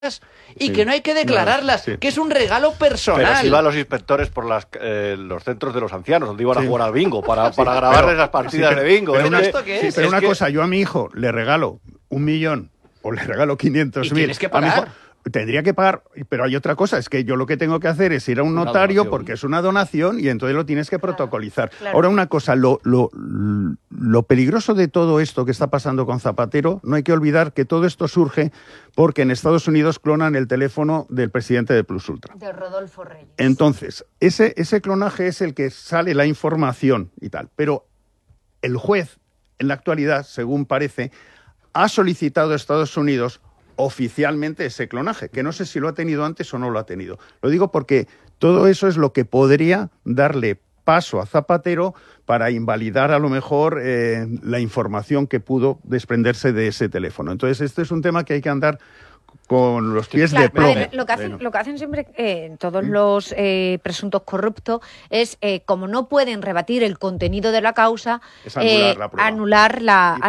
y que no hay que declararlas, que es un regalo personal. Pero si van los inspectores por los centros de los ancianos, donde iban a jugar al bingo, para grabarles las partidas de bingo. Pero ¿esto qué es? pero una cosa, yo a mi hijo le regalo 1 millón o le regalo 500.000. ¿Y tienes que pagar? Tendría que pagar, pero hay otra cosa, es que yo lo que tengo que hacer es ir a un notario porque es una donación y entonces lo tienes que protocolizar. Claro. Ahora una cosa, lo peligroso de todo esto que está pasando con Zapatero, no hay que olvidar que todo esto surge porque en Estados Unidos clonan el teléfono del presidente de Plus Ultra. De Rodolfo Reyes. Entonces, ese clonaje es el que sale la información y tal, pero el juez, en la actualidad, según parece, ha solicitado a Estados Unidos oficialmente ese clonaje, que no sé si lo ha tenido antes o no lo ha tenido. Lo digo porque todo eso es lo que podría darle paso a Zapatero para invalidar a lo mejor la información que pudo desprenderse de ese teléfono. Entonces, este es un tema que hay que andar con los pies de plomo. Lo que hacen siempre todos los presuntos corruptos es, como no pueden rebatir el contenido de la causa, anular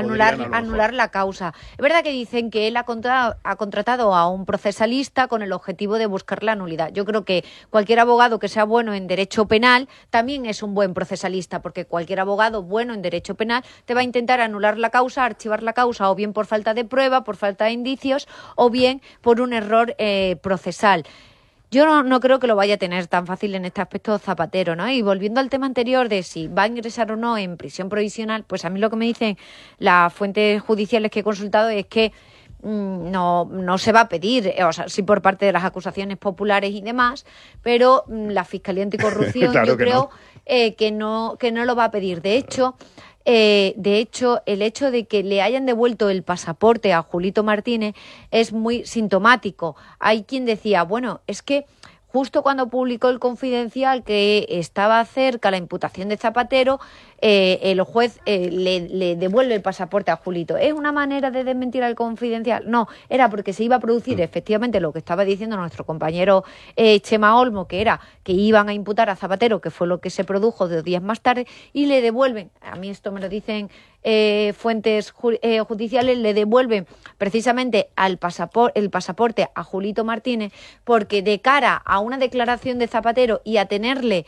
la causa. Es verdad que dicen que él ha contratado a un procesalista con el objetivo de buscar la nulidad. Yo creo que cualquier abogado que sea bueno en derecho penal también es un buen procesalista, porque cualquier abogado bueno en derecho penal te va a intentar anular la causa, archivar la causa, o bien por falta de prueba, por falta de indicios, o bien por un error procesal. Yo no creo que lo vaya a tener tan fácil en este aspecto Zapatero, ¿no? Y volviendo al tema anterior de si va a ingresar o no en prisión provisional, pues a mí lo que me dicen las fuentes judiciales que he consultado es que no se va a pedir, o sea, sí por parte de las acusaciones populares y demás, pero la Fiscalía Anticorrupción claro yo creo que no lo va a pedir. De hecho, el hecho de que le hayan devuelto el pasaporte a Julito Martínez es muy sintomático. Hay quien decía, bueno, es que justo cuando publicó el Confidencial que estaba cerca la imputación de Zapatero, el juez le devuelve el pasaporte a Julito. ¿Es una manera de desmentir al Confidencial? No, era porque se iba a producir efectivamente lo que estaba diciendo nuestro compañero Chema Olmo, que era que iban a imputar a Zapatero, que fue lo que se produjo 2 días más tarde, y le devuelven, a mí esto me lo dicen fuentes judiciales, le devuelven precisamente el pasaporte a Julito Martínez, porque de cara a una declaración de Zapatero y a tenerle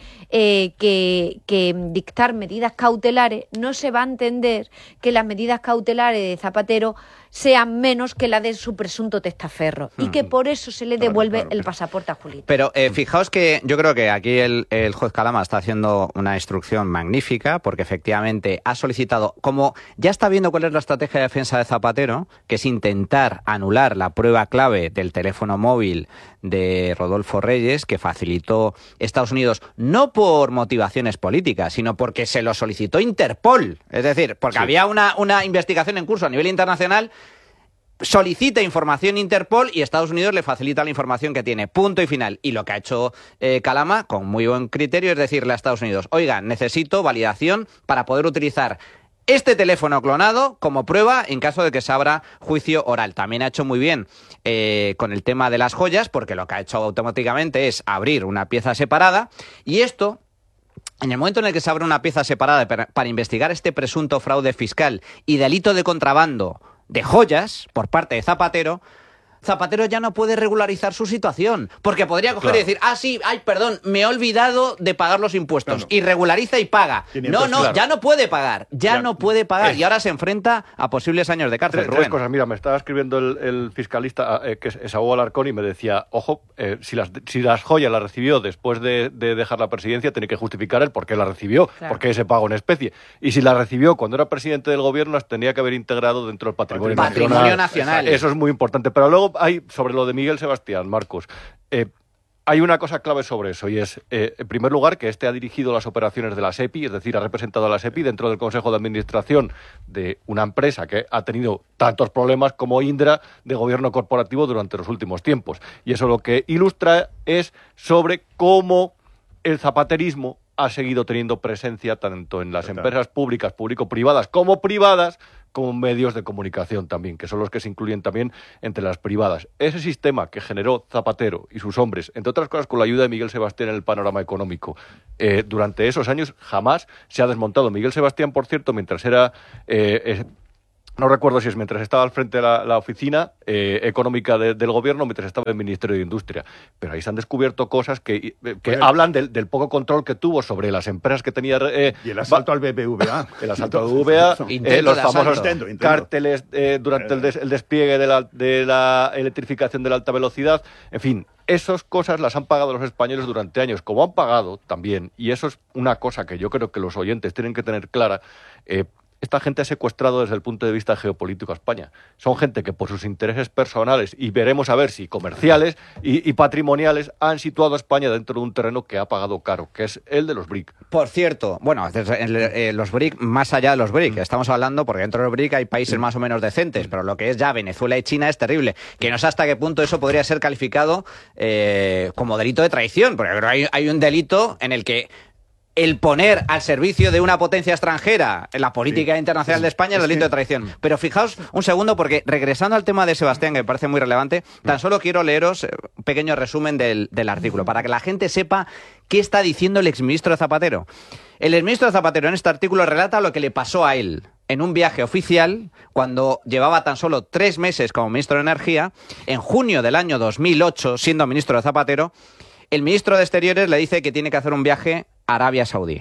que dictar medidas cautelares, no se va a entender que las medidas cautelares de Zapatero sean menos que la de su presunto testaferro y que por eso se le devuelve el pasaporte a Julito. Pero fijaos que yo creo que aquí el juez Calama está haciendo una instrucción magnífica, porque efectivamente ha solicitado, como ya está viendo cuál es la estrategia de defensa de Zapatero, que es intentar anular la prueba clave del teléfono móvil de Rodolfo Reyes, que facilitó Estados Unidos, no por motivaciones políticas, sino porque se lo solicitó Interpol. Es decir, porque había una investigación en curso a nivel internacional, solicita información Interpol y Estados Unidos le facilita la información que tiene. Punto y final. Y lo que ha hecho Calama, con muy buen criterio, es decirle a Estados Unidos, oiga, necesito validación para poder utilizar este teléfono clonado como prueba en caso de que se abra juicio oral. También ha hecho muy bien con el tema de las joyas, porque lo que ha hecho automáticamente es abrir una pieza separada, y esto, en el momento en el que se abre una pieza separada para investigar este presunto fraude fiscal y delito de contrabando de joyas por parte de Zapatero ya no puede regularizar su situación, porque podría coger y decir, perdón, me he olvidado de pagar los impuestos, y regulariza y paga. Ya no puede pagar, no puede pagar, y ahora se enfrenta a posibles años de cárcel. Tres cosas, mira, me estaba escribiendo el fiscalista, que es Esaú Alarcón, y me decía, ojo, si las joyas las recibió después de dejar la presidencia, tiene que justificar el por qué las recibió, por qué ese pago en especie, y si las recibió cuando era presidente del gobierno, las tenía que haber integrado dentro del patrimonio nacional. Eso es muy importante, pero luego hay, sobre lo de Miguel Sebastián, Marcos, hay una cosa clave sobre eso, y es, en primer lugar, que ha dirigido las operaciones de la SEPI, es decir, ha representado a la SEPI dentro del Consejo de Administración de una empresa que ha tenido tantos problemas como Indra de gobierno corporativo durante los últimos tiempos. Y eso lo que ilustra es sobre cómo el zapaterismo ha seguido teniendo presencia tanto en las empresas públicas, público-privadas, como privadas, como medios de comunicación también, que son los que se incluyen también entre las privadas. Ese sistema que generó Zapatero y sus hombres, entre otras cosas con la ayuda de Miguel Sebastián en el panorama económico, durante esos años jamás se ha desmontado. Miguel Sebastián, por cierto, mientras era No recuerdo si es mientras estaba al frente de la oficina económica del gobierno, mientras estaba en el Ministerio de Industria. Pero ahí se han descubierto cosas que hablan del poco control que tuvo sobre las empresas que tenía... y el asalto al BBVA. El asalto al BBVA, los famosos cárteles durante el despliegue de la electrificación de la alta velocidad. En fin, esas cosas las han pagado los españoles durante años, como han pagado también, y eso es una cosa que yo creo que los oyentes tienen que tener clara. Esta gente ha secuestrado desde el punto de vista geopolítico a España. Son gente que por sus intereses personales, y veremos a ver si comerciales y patrimoniales, han situado a España dentro de un terreno que ha pagado caro, que es el de los BRIC. Por cierto, bueno, los BRIC, más allá de los BRIC, estamos hablando, porque dentro de los BRIC hay países más o menos decentes, pero lo que es ya Venezuela y China es terrible. Que no sé hasta qué punto eso podría ser calificado como delito de traición, porque creo que hay un delito en el que el poner al servicio de una potencia extranjera en la política internacional de España es delito de traición. Pero fijaos un segundo, porque regresando al tema de Sebastián, que me parece muy relevante, tan solo quiero leeros un pequeño resumen del artículo, para que la gente sepa qué está diciendo el exministro Zapatero. El exministro Zapatero en este artículo relata lo que le pasó a él en un viaje oficial, cuando llevaba tan solo 3 meses como ministro de Energía. En junio del año 2008, siendo ministro de Zapatero, el ministro de Exteriores le dice que tiene que hacer un viaje a Arabia Saudí.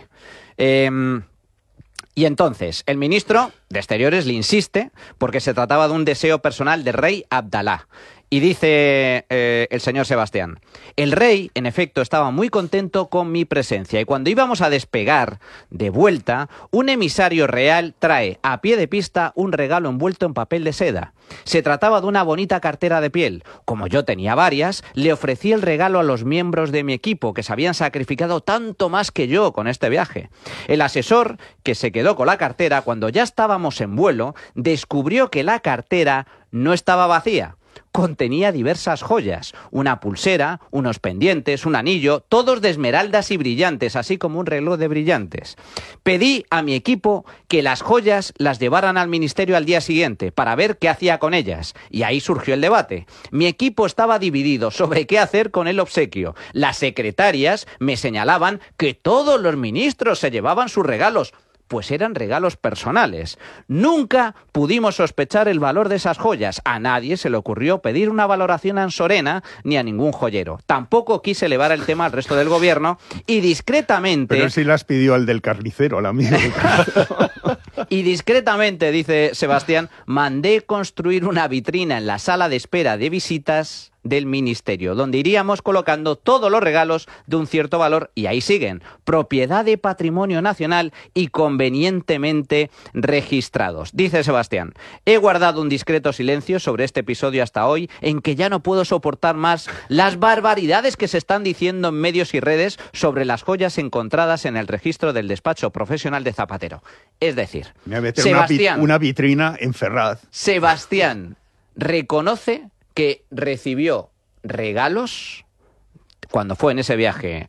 Y entonces, el ministro de Exteriores le insiste porque se trataba de un deseo personal del rey Abdalá. Y dice el señor Sebastián: el rey, en efecto, estaba muy contento con mi presencia, y cuando íbamos a despegar de vuelta, un emisario real trae a pie de pista un regalo envuelto en papel de seda. Se trataba de una bonita cartera de piel. Como yo tenía varias, le ofrecí el regalo a los miembros de mi equipo, que se habían sacrificado tanto más que yo con este viaje. El asesor, que se quedó con la cartera, cuando ya estábamos en vuelo, descubrió que la cartera no estaba vacía. Contenía diversas joyas, una pulsera, unos pendientes, un anillo, todos de esmeraldas y brillantes, así como un reloj de brillantes. Pedí a mi equipo que las joyas las llevaran al ministerio al día siguiente para ver qué hacía con ellas, y ahí surgió el debate. Mi equipo estaba dividido sobre qué hacer con el obsequio. Las secretarias me señalaban que todos los ministros se llevaban sus regalos, pues eran regalos personales. Nunca pudimos sospechar el valor de esas joyas. A nadie se le ocurrió pedir una valoración a Ansorena ni a ningún joyero. Tampoco quise elevar el tema al resto del gobierno y discretamente... Pero sí las pidió al del carnicero, al amigo del carnicero. Y discretamente, dice Sebastián, mandé construir una vitrina en la sala de espera de visitas del ministerio, donde iríamos colocando todos los regalos de un cierto valor, y ahí siguen, propiedad de patrimonio nacional y convenientemente registrados. Dice Sebastián: he guardado un discreto silencio sobre este episodio hasta hoy, en que ya no puedo soportar más las barbaridades que se están diciendo en medios y redes sobre las joyas encontradas en el registro del despacho profesional de Zapatero. Es decir, Sebastián, una vitrina en Ferraz. Sebastián reconoce que recibió regalos cuando fue en ese viaje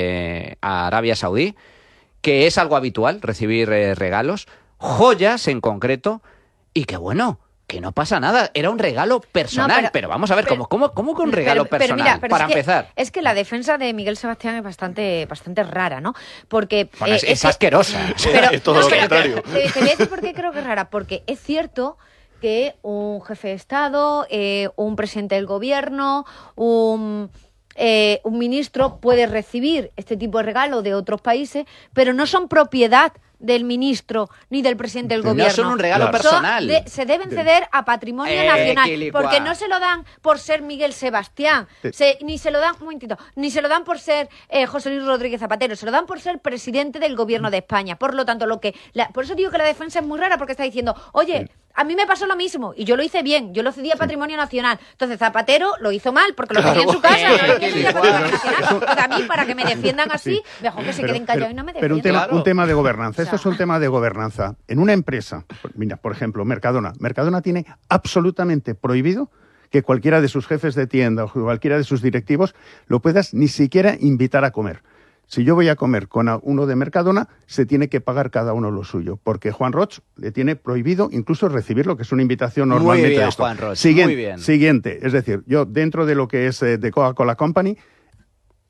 a Arabia Saudí, que es algo habitual recibir regalos, joyas en concreto, y que bueno, que no pasa nada, era un regalo personal. No, pero vamos a ver, ¿cómo que un regalo personal? Para empezar. Es que la defensa de Miguel Sebastián es bastante rara, ¿no? Porque bueno, es asquerosa. Es todo lo contrario. Te voy a decir por qué creo que es rara, porque es cierto que un jefe de Estado, un presidente del gobierno, un ministro puede recibir este tipo de regalo de otros países, pero no son propiedad del ministro ni del presidente del gobierno. No son un regalo personal. Se deben ceder a patrimonio nacional, porque no se lo dan por ser Miguel Sebastián, ni se lo dan, un momentito, ni se lo dan por ser José Luis Rodríguez Zapatero, se lo dan por ser presidente del gobierno de España. Por lo tanto, por eso digo que la defensa es muy rara, porque está diciendo, oye, a mí me pasó lo mismo y yo lo hice bien, yo lo cedí a patrimonio nacional. Entonces Zapatero lo hizo mal porque lo tenía en su casa, no lo cedí a patrimonio nacional. Entonces, a mí, para que me defiendan así, mejor que se queden callados y no me defiendan. Pero un tema de gobernanza. Esto es un tema de gobernanza. En una empresa, mira, por ejemplo, Mercadona tiene absolutamente prohibido que cualquiera de sus jefes de tienda o cualquiera de sus directivos lo puedas ni siquiera invitar a comer. Si yo voy a comer con uno de Mercadona, se tiene que pagar cada uno lo suyo, porque Juan Roig le tiene prohibido incluso recibir lo que es una invitación normalmente. Muy bien, de esto. Juan Roig, Siguiente, muy bien. Siguiente, es decir, yo dentro de lo que es de Coca-Cola Company,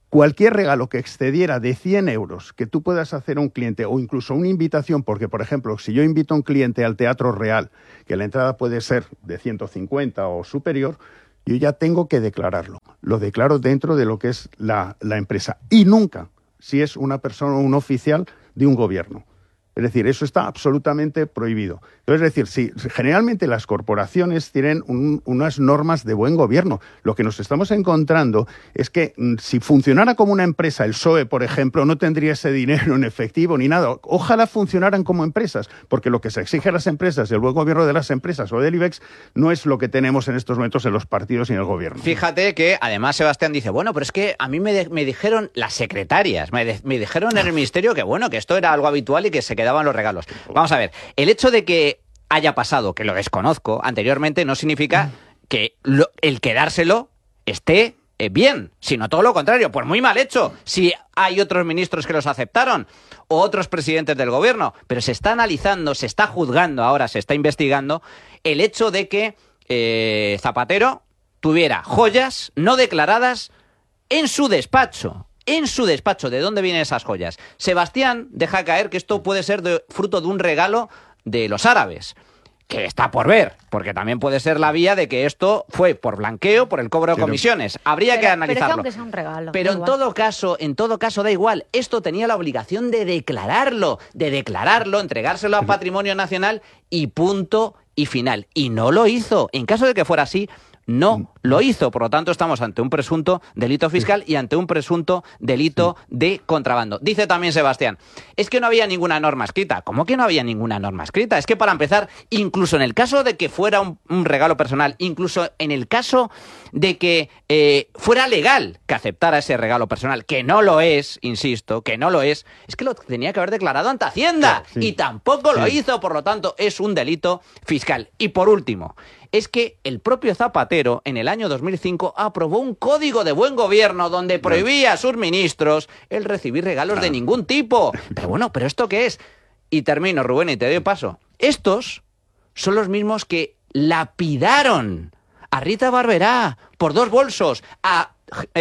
cualquier regalo que excediera de 100 euros que tú puedas hacer a un cliente o incluso una invitación, porque, por ejemplo, si yo invito a un cliente al Teatro Real, que la entrada puede ser de 150 o superior, yo ya tengo que declararlo. Lo declaro dentro de lo que es la empresa. Y nunca, si es una persona o un oficial de un gobierno. Es decir, eso está absolutamente prohibido. Es decir, si generalmente las corporaciones tienen unas normas de buen gobierno. Lo que nos estamos encontrando es que si funcionara como una empresa, el PSOE, por ejemplo, no tendría ese dinero en efectivo ni nada. Ojalá funcionaran como empresas, porque lo que se exige a las empresas, el buen gobierno de las empresas o del IBEX, no es lo que tenemos en estos momentos en los partidos y en el gobierno. Fíjate que, además, Sebastián dice, bueno, pero es que a mí me dijeron las secretarias, me dijeron en el ministerio que, bueno, que esto era algo habitual y que se quedaban los regalos. Vamos a ver, el hecho de que haya pasado, que lo desconozco anteriormente, no significa que el quedárselo esté bien, sino todo lo contrario, pues muy mal hecho, si hay otros ministros que los aceptaron o otros presidentes del gobierno, pero se está analizando, se está juzgando ahora, se está investigando el hecho de que Zapatero tuviera joyas no declaradas en su despacho. En su despacho. ¿De dónde vienen esas joyas? Sebastián deja caer que esto puede ser fruto de un regalo de los árabes, que está por ver, porque también puede ser la vía de que esto fue por blanqueo, por el cobro de comisiones. Habría que analizarlo. Pero, un regalo, pero en todo caso da igual. Esto tenía la obligación de declararlo, entregárselo a Patrimonio Nacional y punto y final. Y no lo hizo. En caso de que fuera así, no lo hizo. Por lo tanto, estamos ante un presunto delito fiscal y ante un presunto delito de contrabando. Dice también Sebastián, es que no había ninguna norma escrita. ¿Cómo que no había ninguna norma escrita? Es que para empezar, incluso en el caso de que fuera un regalo personal, incluso en el caso de que fuera legal que aceptara ese regalo personal, que no lo es, insisto, que no lo es que lo tenía que haber declarado ante Hacienda. Y tampoco lo hizo, por lo tanto, es un delito fiscal. Y por último, es que el propio Zapatero en el año 2005 aprobó un código de buen gobierno donde prohibía a sus ministros el recibir regalos de ningún tipo. Pero bueno, ¿pero esto qué es? Y termino, Rubén, y te doy paso. Estos son los mismos que lapidaron a Rita Barberá por 2 bolsos, a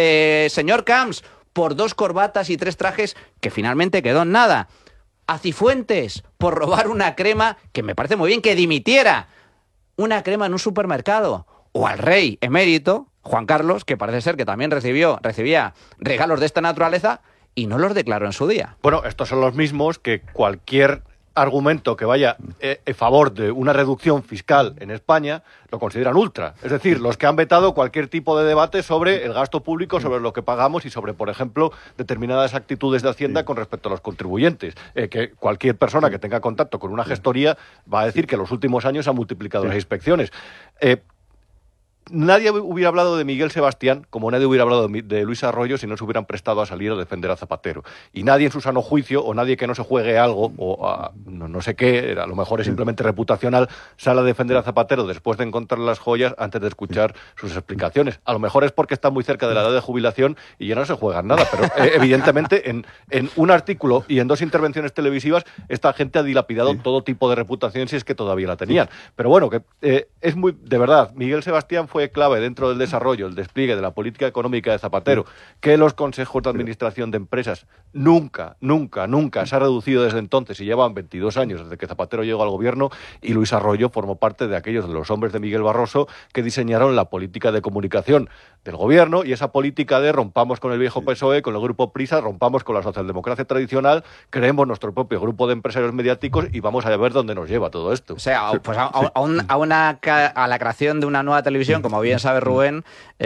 señor Camps por 2 corbatas y 3 trajes que finalmente quedó en nada, a Cifuentes por robar una crema que me parece muy bien que dimitiera, una crema en un supermercado, o al rey emérito, Juan Carlos, que parece ser que también recibía regalos de esta naturaleza y no los declaró en su día. Bueno, estos son los mismos que cualquier argumento que vaya a favor de una reducción fiscal en España lo consideran ultra. Es decir, los que han vetado cualquier tipo de debate sobre el gasto público, sobre lo que pagamos y sobre, por ejemplo, determinadas actitudes de Hacienda con respecto a los contribuyentes. Que cualquier persona que tenga contacto con una gestoría va a decir que en los últimos años ha multiplicado las inspecciones. Nadie hubiera hablado de Miguel Sebastián como nadie hubiera hablado de Luis Arroyo si no se hubieran prestado a salir a defender a Zapatero. Y nadie en su sano juicio, o nadie que no se juegue algo, o no sé qué, a lo mejor es simplemente reputacional, sale a defender a Zapatero después de encontrar las joyas antes de escuchar sus explicaciones. A lo mejor es porque está muy cerca de la edad de jubilación y ya no se juegan nada, pero evidentemente en un artículo y en 2 intervenciones televisivas esta gente ha dilapidado todo tipo de reputación si es que todavía la tenían. Pero bueno, que es muy, de verdad, Miguel Sebastián fue clave dentro del desarrollo, el despliegue de la política económica de Zapatero, que los consejos de administración de empresas nunca se ha reducido desde entonces y llevan 22 años desde que Zapatero llegó al gobierno, y Luis Arroyo formó parte de aquellos de los hombres de Miguel Barroso que diseñaron la política de comunicación del gobierno, y esa política de rompamos con el viejo PSOE, con el grupo Prisa, rompamos con la socialdemocracia tradicional, creemos nuestro propio grupo de empresarios mediáticos y vamos a ver dónde nos lleva todo esto. O sea, pues a la creación de una nueva televisión, como bien sabe Rubén,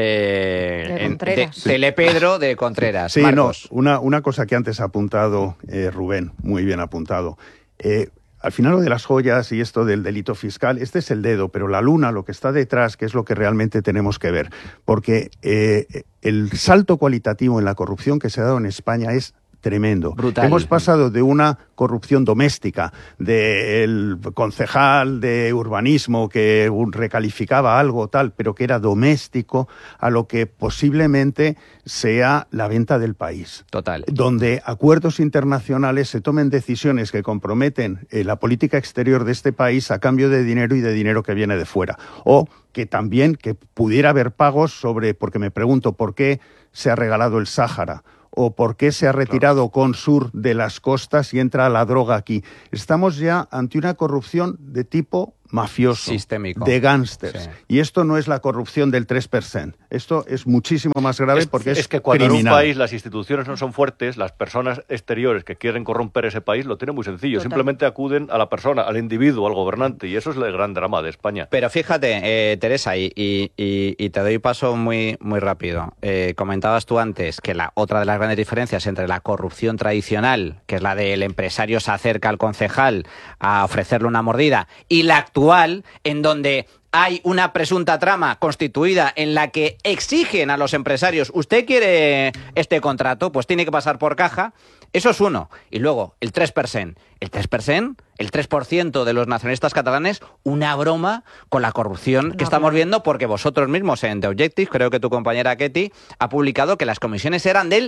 Telepedro de Contreras. Sí, Marcos. no, una cosa que antes ha apuntado Rubén, muy bien apuntado. Al final lo de las joyas y esto del delito fiscal, este es el dedo, pero la luna, lo que está detrás, que es lo que realmente tenemos que ver. Porque el salto cualitativo en la corrupción que se ha dado en España es tremendo. Brutal. Hemos pasado de una corrupción doméstica, del concejal de urbanismo que recalificaba algo tal, pero que era doméstico, a lo que posiblemente sea la venta del país. Total. Donde acuerdos internacionales se tomen decisiones que comprometen la política exterior de este país a cambio de dinero y de dinero que viene de fuera. O que también que pudiera haber pagos sobre, porque me pregunto por qué se ha regalado el Sáhara o por qué se ha retirado Con Sur de las costas y entra la droga aquí. Estamos ya ante una corrupción de tipo mafioso, sistémico, de gángsters. Sí. Y esto no es la corrupción del 3%. Esto es muchísimo más grave porque es que cuando criminal. En un país las instituciones no son fuertes, las personas exteriores que quieren corromper ese país lo tienen muy sencillo. Total. Simplemente acuden a la persona, al individuo, al gobernante. Y eso es el gran drama de España. Pero fíjate, Teresa, y te doy paso muy, muy rápido. Comentabas tú antes que otra de las grandes diferencias entre la corrupción tradicional, que es la del empresario se acerca al concejal a ofrecerle una mordida, y la actual, en donde hay una presunta trama constituida en la que exigen a los empresarios, ¿usted quiere este contrato? Pues tiene que pasar por caja. Eso es uno. Y luego, el 3%. El 3%, el 3% de los nacionalistas catalanes, una broma con la corrupción que estamos viendo, porque vosotros mismos en The Objective, creo que tu compañera Ketty, ha publicado que las comisiones eran del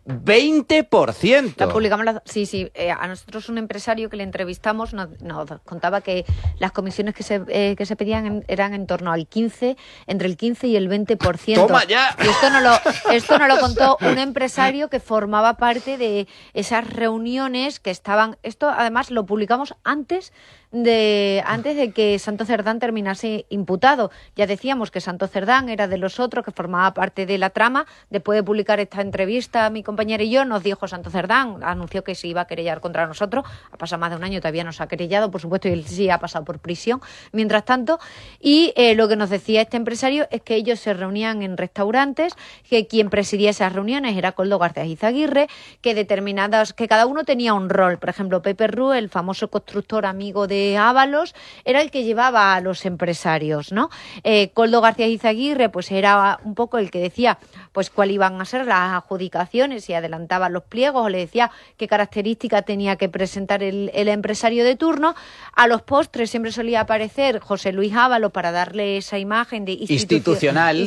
20%. La publicamos sí. A nosotros un empresario que le entrevistamos nos contaba que las comisiones que se pedían eran en torno al 15, entre el 15 y el 20%. ¡Toma ya! Y esto nos lo contó un empresario que formaba parte de esas reuniones que estaban. Esto además lo publicamos antes de que Santo Cerdán terminase imputado. Ya decíamos que Santo Cerdán era de los otros que formaba parte de la trama. Después de publicar esta entrevista, mi compañera y yo, nos dijo Santo Cerdán, anunció que se iba a querellar contra nosotros. Ha pasado más de un año, todavía no se ha querellado, por supuesto, y él sí ha pasado por prisión mientras tanto. Y lo que nos decía este empresario es que ellos se reunían en restaurantes, que quien presidía esas reuniones era Koldo García Izaguirre, que cada uno tenía un rol. Por ejemplo, Pepe Rú, el famoso constructor amigo de Ábalos, era el que llevaba a los empresarios, ¿no? Koldo García Izaguirre pues era un poco el que decía pues cuáles iban a ser las adjudicaciones y adelantaba los pliegos, o le decía qué características tenía que presentar el empresario de turno. A los postres siempre solía aparecer José Luis Ábalos para darle esa imagen de institucional,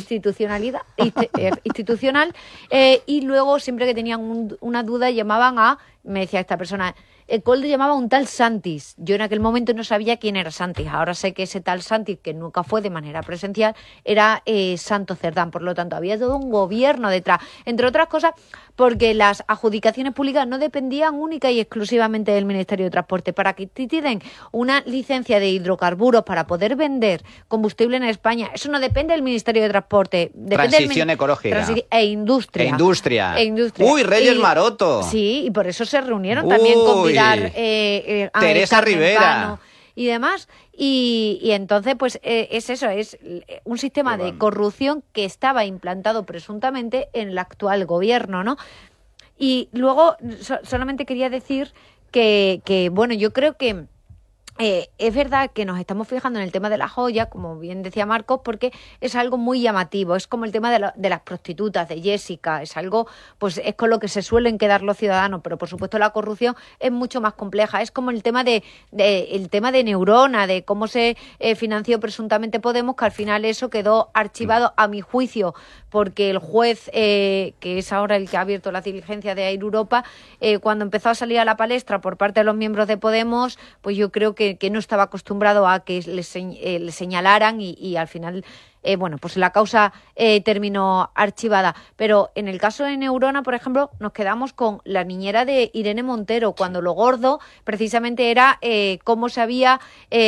y luego siempre que tenían una duda me decía esta persona, Koldo llamaba a un tal Santis. Yo en aquel momento no sabía quién era Santis. Ahora sé que ese tal Santis, que nunca fue de manera presencial, era Santo Cerdán. Por lo tanto, había todo un gobierno detrás. Entre otras cosas, porque las adjudicaciones públicas no dependían única y exclusivamente del Ministerio de Transporte. Para que te den una licencia de hidrocarburos para poder vender combustible en España, eso no depende del Ministerio de Transporte. Depende Transición ecológica. E industria. Uy, Reyes Maroto. Sí, y por eso se reunieron también con Pilar Teresa Rivera y demás. Y entonces, pues es eso, es un sistema de corrupción que estaba implantado presuntamente en el actual gobierno, ¿no? Y luego solamente quería decir que bueno, yo creo que es verdad que nos estamos fijando en el tema de la joya, como bien decía Marcos, porque es algo muy llamativo. Es como el tema de las prostitutas, de Jessica. Es algo, pues es con lo que se suelen quedar los ciudadanos, pero por supuesto la corrupción es mucho más compleja. Es como el tema de Neurona, de cómo se financió presuntamente Podemos, que al final eso quedó archivado, a mi juicio, porque el juez, que es ahora el que ha abierto la diligencia de Air Europa, cuando empezó a salir a la palestra por parte de los miembros de Podemos, pues yo creo que no estaba acostumbrado a que le señalaran y al final pues la causa terminó archivada. Pero en el caso de Neurona, por ejemplo, nos quedamos con la niñera de Irene Montero, cuando lo gordo precisamente era cómo se había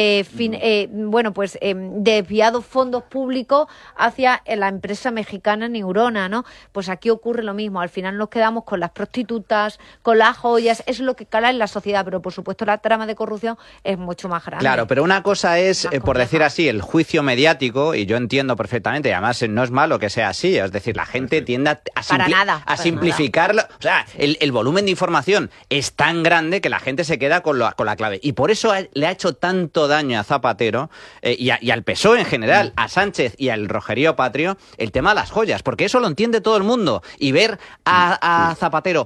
desviado fondos públicos hacia la empresa mexicana Neurona, ¿no? Pues aquí ocurre lo mismo. Al final nos quedamos con las prostitutas, con las joyas. Eso es lo que cala en la sociedad, pero por supuesto la trama de corrupción es mucho más grande. Claro, pero una cosa es, por decir así, el juicio mediático, y yo entiendo entiendo perfectamente, y además no es malo que sea así, es decir, la gente tiende a simplificarlo, o sea, el volumen de información es tan grande que la gente se queda con la clave, y por eso le ha hecho tanto daño a Zapatero y al PSOE en general, a Sánchez y al Rogerío Patrio, el tema de las joyas, porque eso lo entiende todo el mundo, y ver a Zapatero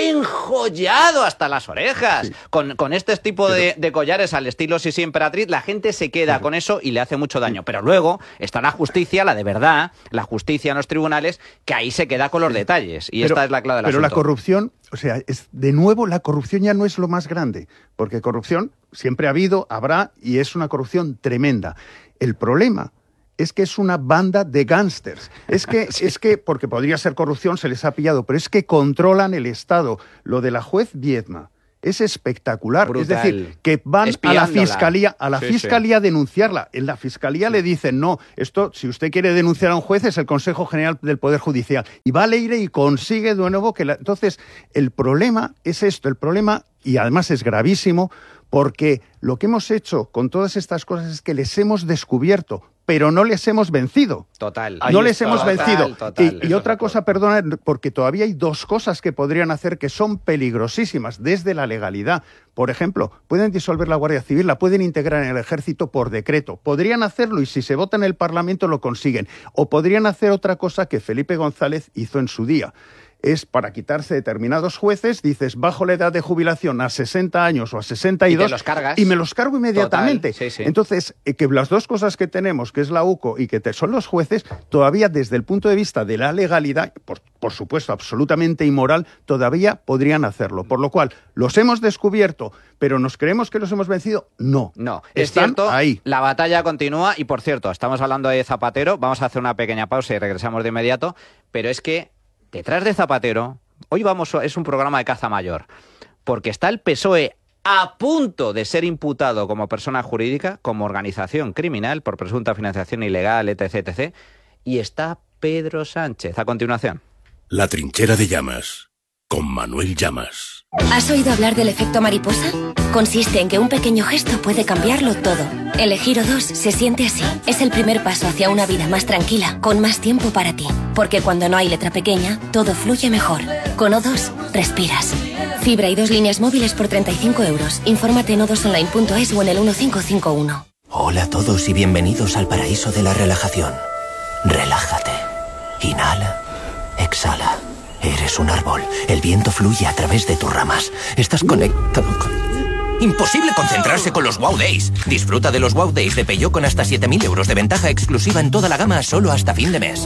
enjollado hasta las orejas, con este tipo de collares al estilo Sisi Emperatriz, la gente se queda con eso y le hace mucho daño. Pero luego está la justicia, la de verdad, la justicia en los tribunales, que ahí se queda con los detalles. Y esta es la clave del asunto. Pero la corrupción, o sea, de nuevo, la corrupción ya no es lo más grande, porque corrupción siempre ha habido, habrá, y es una corrupción tremenda. El problema es que es una banda de gángsters. Es que, porque podría ser corrupción, se les ha pillado, pero es que controlan el Estado. Lo de la juez Viedma es espectacular. Brutal. Es decir, que van a la fiscalía a denunciarla. En la fiscalía le dicen, no, esto, si usted quiere denunciar a un juez, es el Consejo General del Poder Judicial. Y va a Leire y consigue de nuevo que Entonces, el problema es esto, y además es gravísimo, porque lo que hemos hecho con todas estas cosas es que les hemos descubierto, pero no les hemos vencido. Total. Hemos vencido. Y otra cosa, perdona, porque todavía hay dos cosas que podrían hacer que son peligrosísimas desde la legalidad. Por ejemplo, pueden disolver la Guardia Civil, la pueden integrar en el Ejército por decreto. Podrían hacerlo y si se vota en el Parlamento lo consiguen. O podrían hacer otra cosa que Felipe González hizo en su día. Es para quitarse determinados jueces, dices, bajo la edad de jubilación a 60 años o a 62 y me los cargo inmediatamente. Total, sí. Entonces, que las dos cosas que tenemos, que es la UCO y que son los jueces, todavía desde el punto de vista de la legalidad, por supuesto absolutamente inmoral, todavía podrían hacerlo. Por lo cual, los hemos descubierto, pero ¿nos creemos que los hemos vencido? No. Es cierto, ahí. La batalla continúa y, por cierto, estamos hablando de Zapatero, vamos a hacer una pequeña pausa y regresamos de inmediato, pero es que detrás de Zapatero, hoy es un programa de caza mayor, porque está el PSOE a punto de ser imputado como persona jurídica, como organización criminal por presunta financiación ilegal, etc., y está Pedro Sánchez. A continuación. La trinchera de Llamas, con Manuel Llamas. ¿Has oído hablar del efecto mariposa? Consiste en que un pequeño gesto puede cambiarlo todo. Elegir O2 se siente así. Es el primer paso hacia una vida más tranquila, con más tiempo para ti. Porque cuando no hay letra pequeña, todo fluye mejor. Con O2, respiras. Fibra y 2 líneas móviles por 35 €. Infórmate en o2online.es o en el 1551. Hola a todos y bienvenidos al paraíso de la relajación. Relájate. Inhala. Exhala. Eres un árbol. El viento fluye a través de tus ramas. Estás conectado con... Imposible concentrarse con los Wow Days. Disfruta de los Wow Days de Peugeot con hasta 7.000 € de ventaja exclusiva en toda la gama solo hasta fin de mes.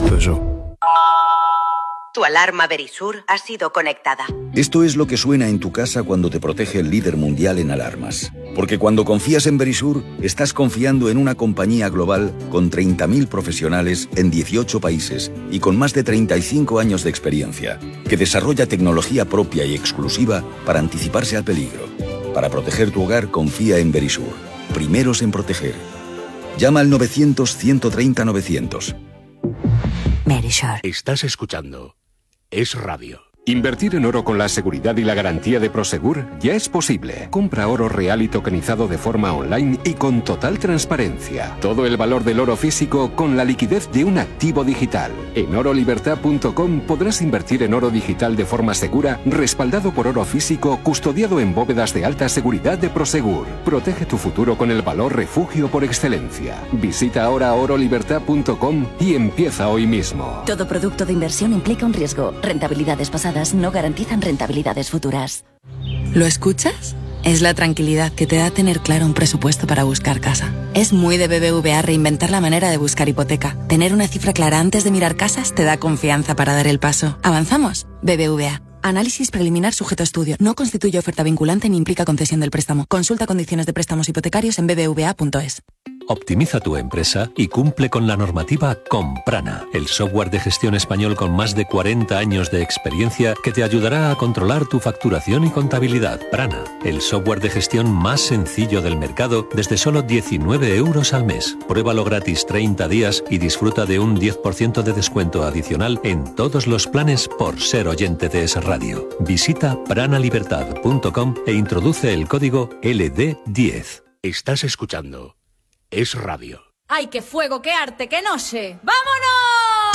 Tu alarma Verisur ha sido conectada. Esto es lo que suena en tu casa cuando te protege el líder mundial en alarmas. Porque cuando confías en Verisur, estás confiando en una compañía global con 30.000 profesionales en 18 países y con más de 35 años de experiencia, que desarrolla tecnología propia y exclusiva para anticiparse al peligro. Para proteger tu hogar, confía en Verisur. Primeros en proteger. Llama al 900-130-900. Verisur. Estás escuchando Es Radio. Invertir en oro con la seguridad y la garantía de Prosegur ya es posible. Compra oro real y tokenizado de forma online y con total transparencia. Todo el valor del oro físico con la liquidez de un activo digital. En orolibertad.com podrás invertir en oro digital de forma segura, respaldado por oro físico, custodiado en bóvedas de alta seguridad de Prosegur. Protege tu futuro con el valor refugio por excelencia. Visita ahora orolibertad.com y empieza hoy mismo. Todo producto de inversión implica un riesgo. Rentabilidades pasadas no garantizan rentabilidades futuras. ¿Lo escuchas? Es la tranquilidad que te da tener claro un presupuesto para buscar casa. Es muy de BBVA reinventar la manera de buscar hipoteca. Tener una cifra clara antes de mirar casas te da confianza para dar el paso. ¿Avanzamos? BBVA. Análisis preliminar sujeto a estudio. No constituye oferta vinculante ni implica concesión del préstamo. Consulta condiciones de préstamos hipotecarios en bbva.es. Optimiza tu empresa y cumple con la normativa con Prana, el software de gestión español con más de 40 años de experiencia que te ayudará a controlar tu facturación y contabilidad. Prana, el software de gestión más sencillo del mercado desde solo 19 € al mes. Pruébalo gratis 30 días y disfruta de un 10% de descuento adicional en todos los planes por ser oyente de Es Radio. Visita pranalibertad.com e introduce el código LD10. Estás escuchando Es Radio. ¡Ay, qué fuego, qué arte, qué noche! ¡Vámonos!